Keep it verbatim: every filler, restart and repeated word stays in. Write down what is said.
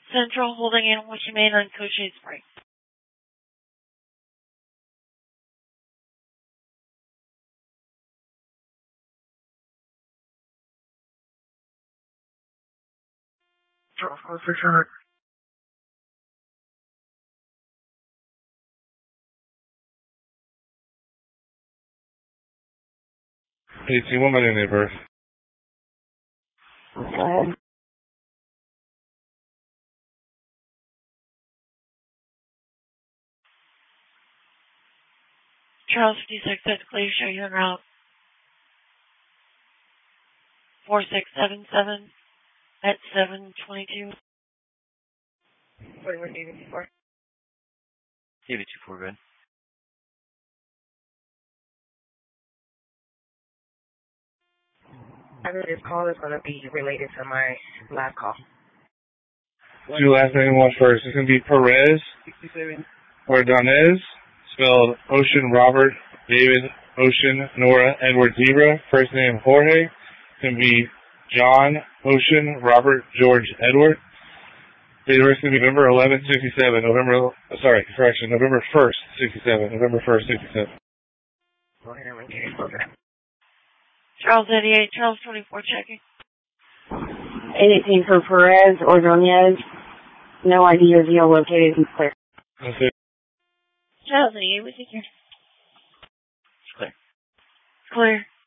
Central holding animal humane on Cochise Spring. For sure. eighteen, one minute in birth. Go ahead. Charles fifty-six at Clay, show you en route. four six seven seven at seven twenty-two. What are we needing for? eighty-two four, good. I know this call is going to be related to my last call. What's your last name and what first? It's going to be Perez sixty-seven. Ordonez, spelled Ocean Robert David Ocean Nora Edward Zebra. First name Jorge. It's going to be John Ocean Robert George Edward. Date of birth is going to be November eleventh, sixty-seven. November, sorry, correction, November first, sixty-seven. November first, sixty-seven. Go ahead and engage program. Charles eighty-eight, Charles twenty-four checking. eighteen for Perez Ordonez. No I D or geolocated and clear. That's it. Charles eighty-eight, we take care. It's clear. Clear.